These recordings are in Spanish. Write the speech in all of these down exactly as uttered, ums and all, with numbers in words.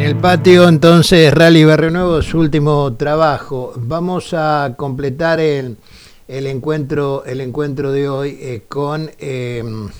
el patio, entonces, Rally Barrio Nuevo, su último trabajo. Vamos a completar el, el encuentro el encuentro de hoy eh, con eh,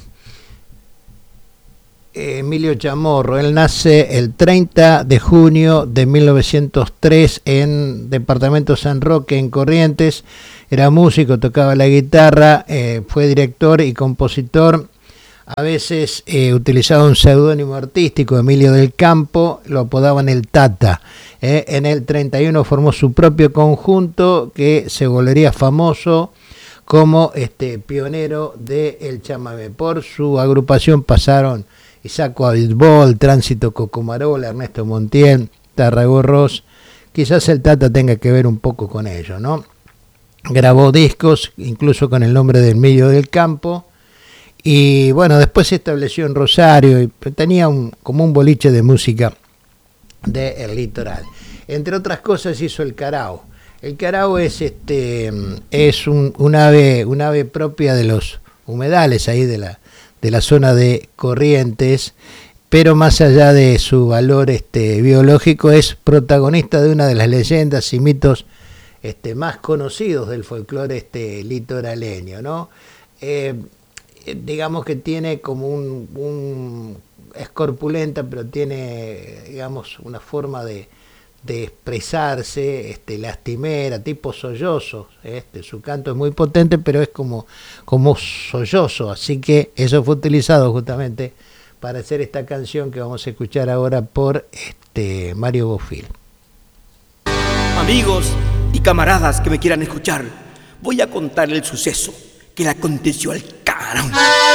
Emilio Chamorro. Él nace el treinta de junio de mil novecientos tres en departamento San Roque, en Corrientes. Era músico, tocaba la guitarra, eh, fue director y compositor. A veces eh, utilizaba un seudónimo artístico, Emilio del Campo, lo apodaban el Tata. Eh, en el treinta y uno formó su propio conjunto que se volvería famoso como este, pionero del chamamé. Por su agrupación pasaron Isaco Abitbol, Tránsito Cocomarola, Ernesto Montiel, Tarragorros. Quizás el Tata tenga que ver un poco con ello, ¿no? Grabó discos, incluso con el nombre de Emilio del Campo. Y bueno, después se estableció en Rosario y tenía un, como un boliche de música del litoral. Entre otras cosas hizo el carao. El carao es este es un, un ave un ave propia de los humedales ahí de la de la zona de Corrientes, pero más allá de su valor este biológico es protagonista de una de las leyendas y mitos este más conocidos del folclore este litoraleño, ¿no? Eh, digamos que tiene como un, un es corpulenta, pero tiene, digamos, una forma de, de expresarse, este, lastimera, tipo sollozo. Este, su canto es muy potente, pero es como, como sollozo, así que eso fue utilizado justamente para hacer esta canción que vamos a escuchar ahora por este Mario Bofill. Amigos y camaradas que me quieran escuchar, voy a contar el suceso que le aconteció al carajo.